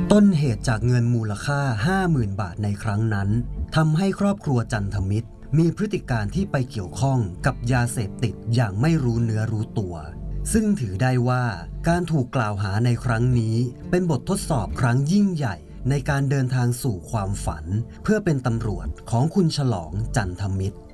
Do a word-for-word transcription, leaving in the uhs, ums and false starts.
ต้นเหตุจากเงินมูลค่า ห้าหมื่น บาทในครั้งนั้นทำให้ครอบครัวจันทมิตรมีพฤติการที่ไปเกี่ยวข้องกับยาเสพติดอย่างไม่รู้เนื้อรู้ตัวซึ่งถือได้ว่าการถูกกล่าวหาในครั้งนี้เป็นบททดสอบครั้งยิ่งใหญ่ในการเดินทางสู่ความฝันเพื่อเป็นตำรวจของคุณฉลองจันทมิตร